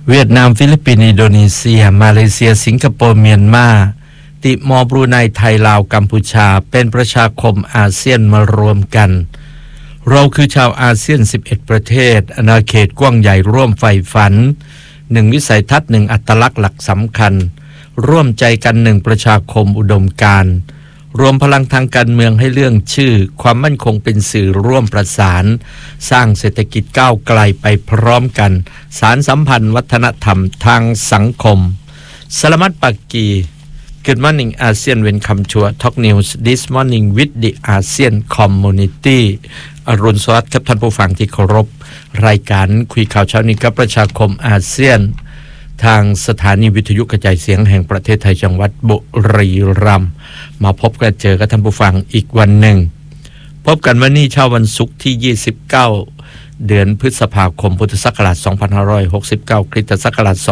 เวียดนามฟิลิปปินส์อินโดนีเซียมาเลเซียสิงคโปร์เมียนมาติมอร์บรูไนไทยลาวกัมพูชาเป็นประชาคมอาเซียนมารวมกันเราคือชาวอาเซียน11ประเทศอาณาเขตกว้างใหญ่ร่วมใฝ่ฝัน1วิสัยทัศน์1อัตลักษณ์หลักสำคัญร่วมใจกัน1ประชาคมอุดมการณ์รวมพลังทางการเมืองให้เรื่องชื่อความมั่นคงเป็นสื่อร่วมประสานสร้างเศรษฐกิจก้าวไกลไปพร้อมกันสารสัมพันธ์วัฒนธรรมทางสังคมสลามัตปักกี Good morning ASEAN Welcome to Talk News this morning with the ASEAN Community อรุณสวัสดิ์ครับท่านผู้ฟังที่เคารพรายการคุยข่าวเช้านี้กับประชาคมอาเซียนทางสถานีวิทยุกระจายเสียงแห่งประเทศไทยจังหวัดบุรีรัมย์มาพบกันเจอกับท่านผู้ฟังอีกวันหนึ่งพบกันวันนี้เช้าวันศุกร์ที่29เดือนพฤษภาคมพุทธศักราช2569คริสตศักราช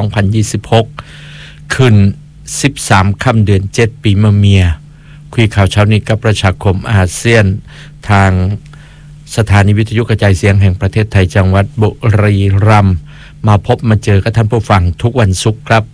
2026ขึ้น13ค่ำเดือน7ปีมะเมียคุยข่าวเช้านี้กับประชาคมอาเซียนทางสถานีวิทยุกระจายเสียงแห่งประเทศไทยจังหวัดบุรีรัมย์มาพบมาเจอกับท่านผู้ฟังทุกวันศุกร์ครับ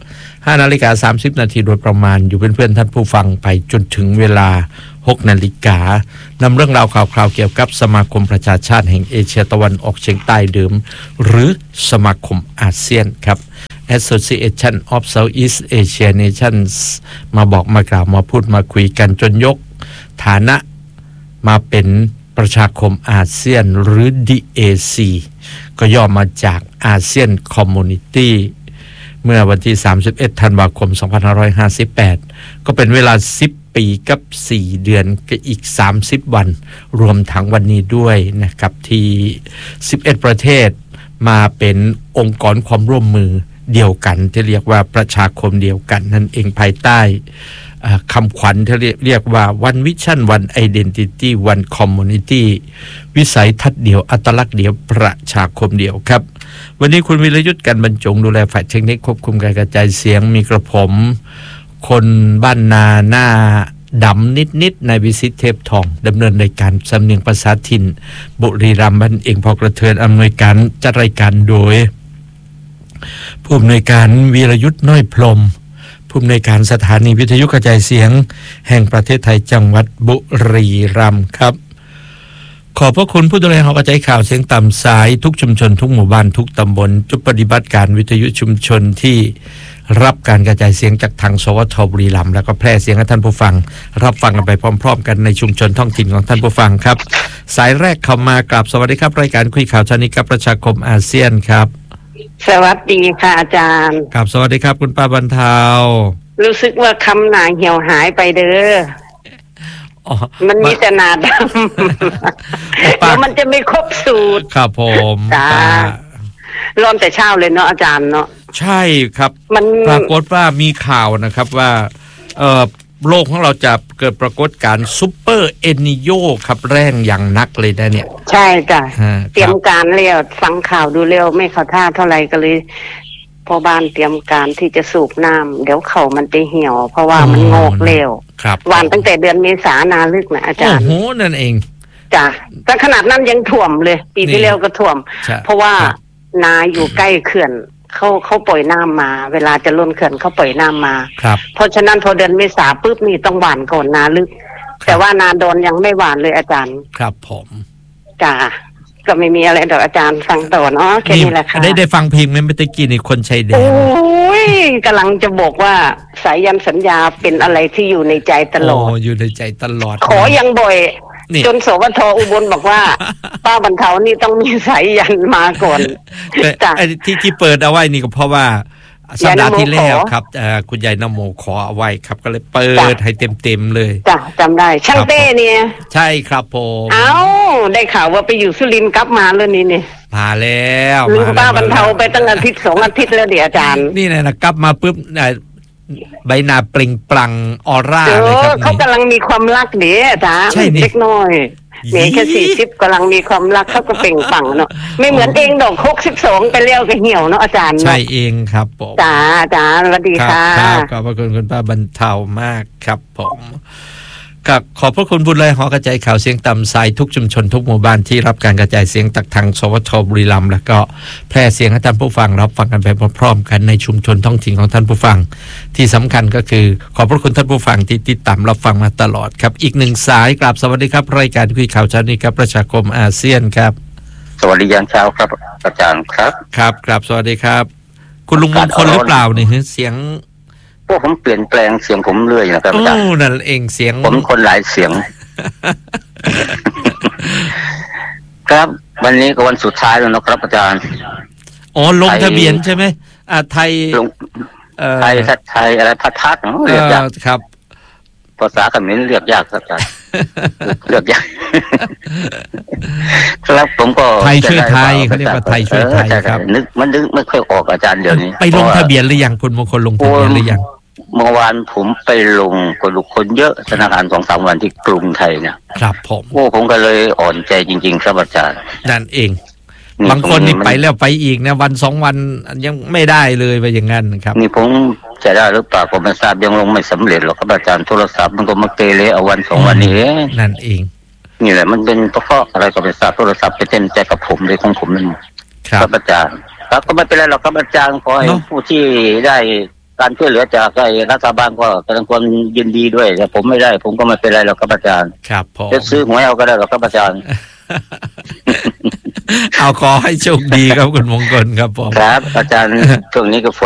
5:30 นาทีโดยประมาณอยู่เป็นเพื่อนท่านผู้ฟังไปจนถึงเวลา6 นาฬิกานำเรื่องราวข่าวคราวเกี่ยวกับสมาคมประชาชาติแห่งเอเชียตะวันออกเฉียงใต้เดิมหรือสมาคมอาเซียนครับ Association of Southeast Asian Nations มาบอกมากล่าวมาพูดมาคุยกันจนยกฐานะมาเป็นประชาคมอาเซียนหรือ DAC ก็ย่อมาจากอาเซียนคอมมูนิตี้เมื่อวันที่31ธันวาคม2558ก็เป็นเวลา10ปีกับ4เดือนกับอีก30วันรวมทั้งวันนี้ด้วยนะครับที่11ประเทศมาเป็นองค์กรความร่วมมือเดียวกันที่เรียกว่าประชาคมเดียวกันนั่นเองภายใต้คำขวัญที่เรียกว่า One Vision One Identity One Community วิสัยทัศน์เดียวอัตลักษณ์เดียวประชาคมเดียวครับวันนี้คุณวิรยุทธ์กันบรรจงดูแลฝ่ายเทคนิคควบคุมการกระจายเสียงมีกระผมคนบ้านนาหน้าดำนิดในวิสิตเทพทองดำเนินรายการสำเนียงภาษาถิ่นบุรีรัมย์บ้านเองพอกระเทือนอำนวยการจัดรายการโดยผู้อำนวยการวีรยุทธ์น้อยพรหมผู้อำนวยการสถานีวิทยุกระจายเสียงแห่งประเทศไทยจังหวัดบุรีรัมย์ครับขอบพระคุณผู้ดูแลหอกระจายข่าวเสียงต่ำสายทุกชุมชนทุกหมู่บ้านทุกตำบลจุดปฏิบัติการวิทยุชุมชนที่รับการกระจายเสียงจากทางสวทบุรีรัมย์แล้วก็แพร่เสียงให้ท่านผู้ฟังรับฟังกันไปพร้อมๆกันในชุมชนท้องถิ่นของท่านผู้ฟังครับสายแรกเข้ามากราบสวัสดีครับรายการคุยข่าวเช้านี้กับประชาคมอาเซียนครับสวัสดีค่ะอาจารย์ครับสวัสดีครับคุณป้าบรรเทารู้สึกว่าคำหนาเหี่ยวหายไปเด้อมันมีแต่หนาดำแล้วมันจะไม่ครบสูตรครับผมร้อนแต่เช้าเลยเนาะอาจารย์เนาะใช่ครับมันปรากฏว่ามีข่าวนะครับว่าโลกของเราจะเกิดปรากฏการณ์ซุปเปอร์เอลนิโญครับแรงอย่างนักเลยนะเนี่ยใช่จ้ะเตรียมการแล้วฟังข่าวดูเร็วไม่เข้าท่าเท่าไหร่ก็เลยพอบ้านเตรียมการที่จะสูบน้ำเดี๋ยวเขามันจะเหี่ยวเพราะว่ามันงอกเร็วหวานตั้งแต่เดือนเมษานาลึกนะอาจารย์โอ้โหนั่นเองจ้ะแต่ขนาดนั้นยังท่วมเลยปีที่แล้วก็ท่วมเพราะว่านาอยู่ใกล้เขื่อนเขาปล่อยน้ำมาเวลาจะล้นเขื่อนเขาปล่อยน้ำมาเพราะฉะนั้นพอเดือนเมษาปุ๊บนี่ต้องหว่านก่อนนาลึกแต่ว่านาโดนยังไม่หว่านเลยอาจารย์ครับผมจ้ะก็ไม่มีอะไรดอกอาจารย์ฟังต่อเนาะแค่นี้แหละค่ะได้ฟังเพลงมั้ยเมื่อกี้นี่คนชายแดนโอ้ยกำลังจะบอกว่าสายยันสัญญาเป็นอะไรที่อยู่ในใจตลอดอยู่ในใจตลอดขอยังบ่อยจนสวทอุบลบอกว่าป้าบรรเทานี่ต้องมีสายยันมาก่อนแต่ที่เปิดเอาไว้นี่ก็เพราะว่าสัปดาห์ที่แล้วครับคุณยายนโมขอเอาไว้ครับก็เลยเปิดให้เต็มๆเลยจ้ะจำได้ช่างเต้เนี่ยใช่ครับผมเอ้าได้ข่าวว่าไปอยู่สุรินทร์กลับมาแล้วนี่เนี่ยมาแล้วลืมป้าบรรเทาไปตั้งอาทิตย์2 อาทิตย์แล้วเดี๋ยวอาจารย์นี่นะกลับมาปุ๊บใบหน้าเปล่งปลั่งออร่าเลยครับเขากำลังมีความรักเดี๋ยวอาจารย์เล็กน้อยเด็กแค่40กำลังมีความรักเขาก็เปล่งปลั่งเนาะไม่เหมือนเองดอก62ไปแล้วก็เหี่ยวเนาะอาจารย์ใช่เองครับผมจ้าสวัสดีค่ะครับขอบพระคุณคุณป้าบรรเทามากครับผมกับขอบพระคุณบุญเลยหอกระจายข่าวเสียงต่ำทรายทุกชุมชนทุกหมู่บ้านที่รับการกระจายเสียงจากทางสวทบุรีรัมย์แล้วก็แพร่เสียงให้ท่านผู้ฟังรับฟังกันไปพร้อมๆกันในชุมชนท้องถิ่นของท่านผู้ฟังที่สำคัญก็คือขอบพระคุณท่านผู้ฟังที่ติดตามรับฟังมาตลอดครับอีกหนึ่งสายกราบสวัสดีครับรายการคุยข่าวเช้านี้ครับประชาคมอาเซียนครับสวัสดียามเช้าครับอาจารย์ครับครับครับสวัสดีครับคุณลุงมงคลหรือเปล่าเนี่ยเสียงพวกผมเปลี่ยนแปลงเสียงผมเรื่อยนะครับอาจารย์นั่นเองเสียงผมคนหลายเสียง ครับวันนี้ก็วันสุดท้ายแล้วนะครับอาจารย์อ๋อลงทะเบียนใช่ไหมไทยไทยอะไรพัดเรียกยากครับภาษาเขมรเรียกยากครับอาจารย์เรียกยากครับผมก็ไทยช่วยไทยเขาเรียกว่าไทยช่วยไทยครับนึกไม่ค่อยออกอาจารย์เดี๋ยวนี้ไปลงทะเบียนหรือยังคุณมงคลลงทะเบียนหรือยังเมื่อวานผมไปลงคนเยอะธนาคาร 2-3 วันที่กรุงไทยเนี่ยครับผมก็เลยอ่อนใจจริงๆครับอาจารย์นั่นเองบางคนนี่ไปแล้วไปอีกนะวัน2วันยังไม่ได้เลยไปอย่างนั้นครับนี่ผมจะได้หรือเปล่าผมไม่ทราบยังลงไม่สำเร็จหรอกครับอาจารย์โทรศัพท์มันก็มาเกเรเอาวัน2วันนี้นั่นเองนี่แหละมันเป็นเพราะอะไรก็ไม่ทราบโทรศัพท์ไปเต็มใจกับผมเลยของผมนั่นครับอาจารย์ครับก็ไม่เป็นไรหรอกครับอาจารย์ขอให้ผู้ที่ได้การช่วยเหลือจากรัฐบาลก็แสดงความยินดีด้วยแต่ผมไม่ได้ผมก็ไม่เป็นไรหรอกครับอาจารย์ครับผมจะซื้อหวยเอาก็ได้หรอกครับอาจารย์เอาขอให้โชคดีครับคุณมงคลครับผมครับอาจารย์ช่วงนี้ก็ฝ